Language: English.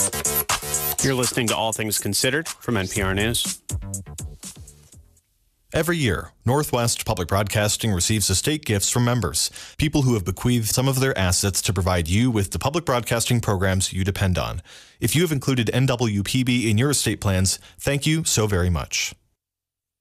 You're listening to All Things Considered from NPR News. Every year, Northwest Public Broadcasting receives estate gifts from members, people who have bequeathed some of their assets to provide you with the public broadcasting programs you depend on. If you have included NWPB in your estate plans, thank you so very much.